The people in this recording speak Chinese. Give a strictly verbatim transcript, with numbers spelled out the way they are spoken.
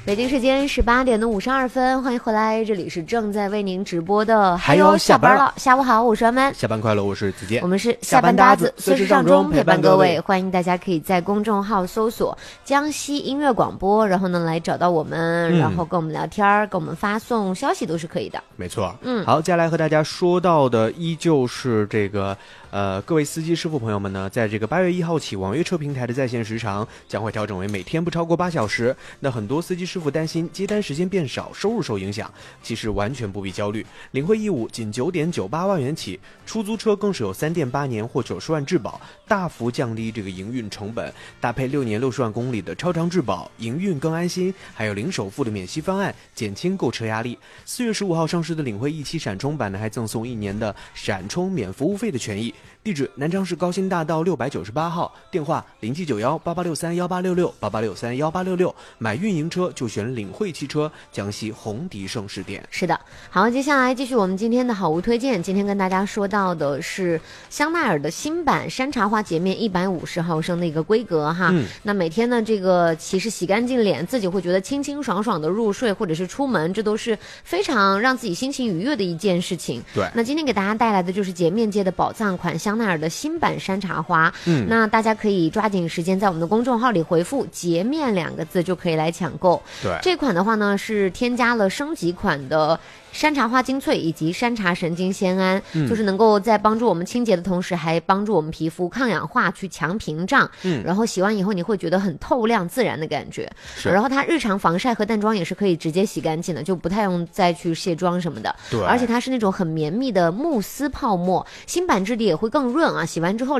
北京时间十八点的五十二分，欢迎回来，这里是正在为您直播的还有下班了， 下午好，我是安曼， 下班快乐，我是子健， 我们是下班搭子，随时上中陪伴各位，欢迎大家可以在公众号搜索江西音乐广播，然后呢来找到我们，嗯、然后跟我们聊天，跟我们发送消息都是可以的。 没错， 嗯， 好，接下来和大家说到的依旧是这个。呃，各位司机师傅朋友们呢，在这个八月一号起，网约车平台的在线时长将会调整为每天不超过八小时。那很多司机师傅担心接单时间变少，收入受影响，其实完全不必焦虑。领会义务仅九点九八万元起，出租车更是有三电八年或九十万质保，大幅降低这个营运成本，搭配六年六十万公里的超长质保，营运更安心，还有零首付的免息方案，减轻购车压力。四月十五号上市的领会 E 七闪充版呢，还赠送一年的闪充免服务费的权益。地址：南昌市高新大道六百九十八号，电话零七九幺八八六三幺八六六八八六三幺八六六。买运营车就选领会汽车，江西红迪盛世店。 是的，好，接下来继续我们今天的好物推荐。今天跟大家说到的是香奈儿的新版山茶花洁面一百五十毫升的一个规格哈。嗯、那每天呢，这个其实洗干净脸，自己会觉得清清爽爽的入睡，或者是出门，这都是非常让自己心情愉悦的一件事情。 对， 那今天给大家带来的就是洁面界的宝藏款香。香奈儿的新版山茶花， 嗯， 那大家可以抓紧时间在我们的公众号里回复洁面两个字就可以来抢购。 对， 这款的话呢是添加了升级款的山茶花精粹以及山茶神经酰胺、嗯、就是能够在帮助我们清洁的同时还帮助我们皮肤抗氧化去强屏障，嗯，然后洗完以后你会觉得很透亮自然的感觉，然后它日常防晒和淡妆也是可以直接洗干净的，就不太用再去卸妆什么的。 对， 而且它是那种很绵密的慕斯泡沫，新版质地也会更润啊，洗完之后